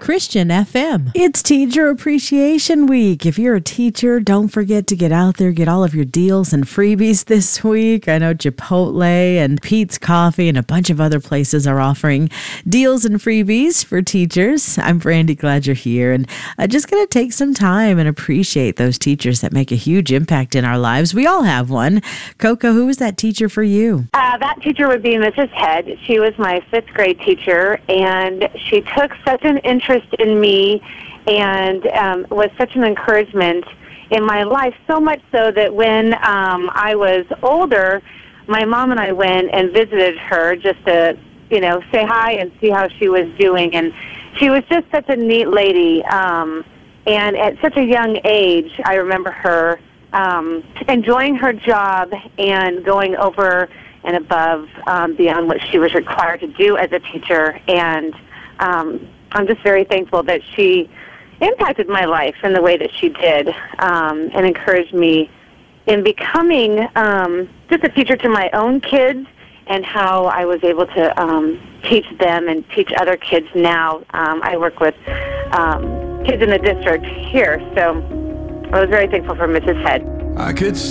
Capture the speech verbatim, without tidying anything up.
Christian F M. It's Teacher Appreciation Week. If you're a teacher, don't forget to get out there, get all of your deals and freebies this week. I know Chipotle and Pete's Coffee and a bunch of other places are offering deals and freebies for teachers. I'm Brandy, glad you're here. And I'm just going to take some time and appreciate those teachers that make a huge impact in our lives. We all have one. Coco, who was that teacher for you? Uh, that teacher would be Missus Head. She was my fifth grade teacher, and she took such an interest in me and um, was such an encouragement in my life, so much so that when um, I was older, my mom and I went and visited her just to, you know, say hi and see how she was doing. And she was just such a neat lady. Um, and at such a young age, I remember her um, enjoying her job and going over and above um, beyond what she was required to do as a teacher. And um, I'm just very thankful that she impacted my life in the way that she did, um, and encouraged me in becoming um, just a teacher to my own kids, and how I was able to um, teach them and teach other kids now. Um, I work with um, kids in the district here, so I was very thankful for Missus Head. I could